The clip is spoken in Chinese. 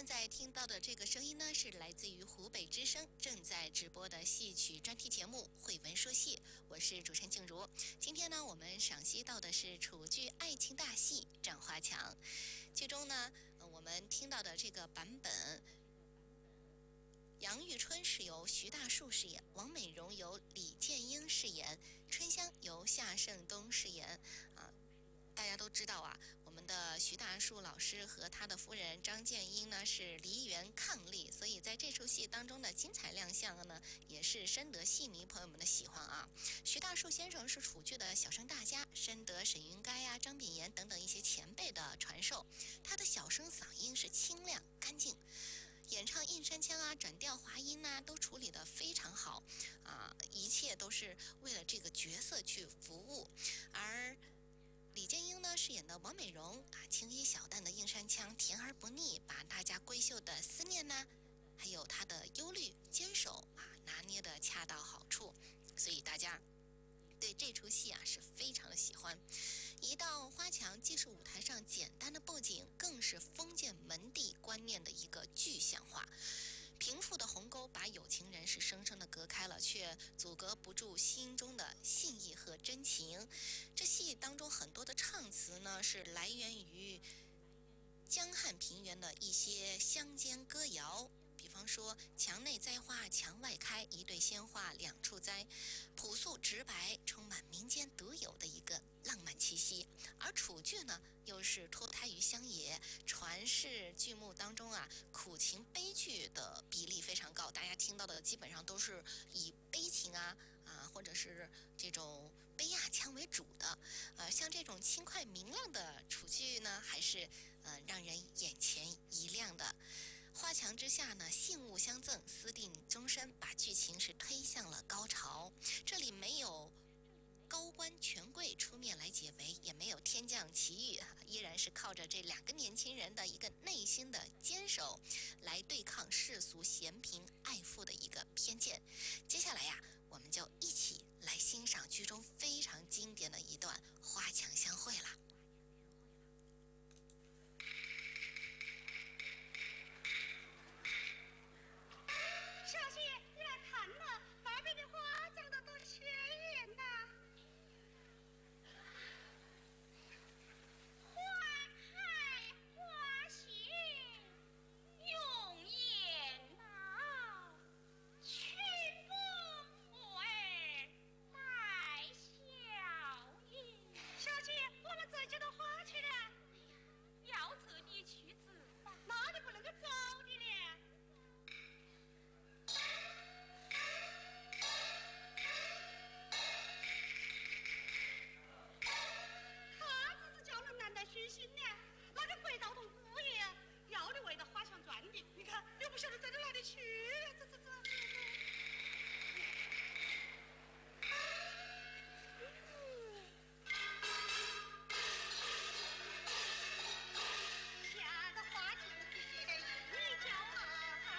现在听到的这个声音呢，是来自于湖北之声正在直播的戏曲专题节目《慧闻说戏》，我是主持人静茹。今天呢，我们赏析到的是楚剧爱情大戏《斩花墙》，剧中呢，我们听到的这个版本。杨玉春是由徐大树饰演，王美荣由李建英饰演，春香由夏胜东饰演。大家都知道啊，我们的徐大树老师和他的夫人张建英呢是梨园伉俪，所以在这出戏当中的精彩亮相呢，也是深得戏迷朋友们的喜欢啊。徐大树先生是楚剧的小生大家，深得沈云该啊、张秉炎等等一些前辈的传授，他的小生嗓音是清亮干净。演唱印山腔啊、转调滑音啊，都处理得非常好啊，一切都是为了这个角色去服务。而李建英呢饰演的王美荣啊，青衣小淡的印山腔，甜而不腻，把大家闺秀的思念呢，还有她的忧虑、坚守啊，拿捏得恰到好处，所以大家对这出戏啊是非常的喜欢。一道花墙既是舞台上简单的布景，更是封建门第观念的一个具象化。贫富的鸿沟把有情人是生生的隔开了，却阻隔不住心中的信义和真情。这戏当中很多的唱词呢，是来源于江汉平原的一些乡间歌谣。比方说墙内栽花墙外开，一对鲜花两处栽，朴素直白，充满民间独有的一个浪漫气息。而楚剧呢，又是脱胎于乡野，传世剧目当中啊，苦情悲剧的比例非常高，大家听到的基本上都是以悲情或者是这种悲亚腔为主的。像这种轻快明亮的楚剧呢，还是让人眼前一亮的。花墙之下呢，信物相赠，私定终身，把剧情是推向了高潮。这里没有高官权贵出面来解围，也没有天降奇遇，依然是靠着这两个年轻人的一个内心的坚守，来对抗世俗嫌贫爱富的一个偏见。接下来呀，我们就一起来欣赏剧中非常经典的一段花墙相会了。